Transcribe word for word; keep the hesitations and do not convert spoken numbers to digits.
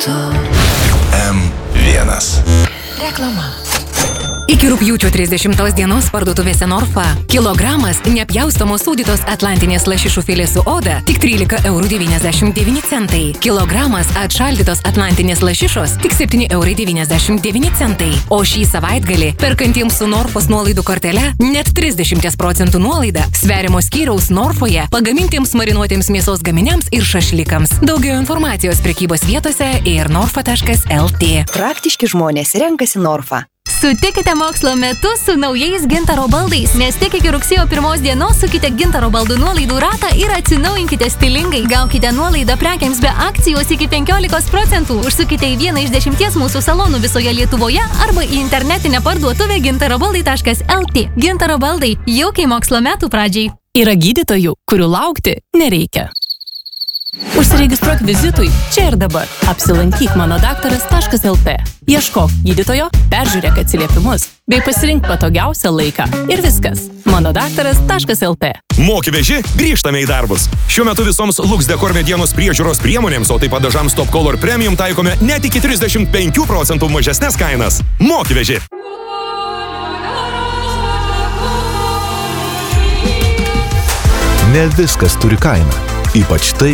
Tu. M vienas. Reklama. Iki rugpjūčio trisdešimtos dienos parduotuvėse Norfa kilogramas nepjaustomos sūdytos atlantinės lašišų filė su oda tik trylika eurų devyniasdešimt devyni centai. Kilogramas atšaldytos atlantinės lašišos tik septyni eurai devyniasdešimt devyni centai. O šį savaitgalį perkantiems su Norfos nuolaidų kortele net trisdešimt procentų nuolaida sveriamo skyriaus Norfoje pagamintiems marinuotiems mėsos gaminiams ir šašlikams. Daugiau informacijos prekybos vietose ir norfa taškas lt. Praktiški žmonės renkasi Norfa. Sutikite mokslo metu su naujais Gintaro baldais, nes tik iki rugsėjo pirmos dienos sukite Gintaro baldų nuolaidų ratą ir atsinaujinkite stilingai. Gaukite nuolaidą prekiams be akcijos iki penkiolikos procentų. Užsukite į vieną iš dešimties mūsų salonų visoje Lietuvoje arba į internetinę parduotuvę gintarobaldai taškas lt. Gintaro baldai – jaukiai mokslo metų pradžiai. Yra gydytojų, kurių laukti nereikia. Užsiregistruok vizitui čia ir dabar. Apsilankyk mano daktaras taškas lt. Ieškok gydytojo, peržiūrėk atsiliepimus, bei pasirink patogiausią laiką. Ir viskas. mano daktaras taškas lt. Moki veži, grįžtame į darbus. Šiuo metu visoms Lux Decor medienos priežiūros priemonėms, o taip pat dažams Top Color Premium taikome net iki trisdešimt penkių procentų mažesnės kainas. Moki veži. Ne viskas turi kainą. Ypač tai,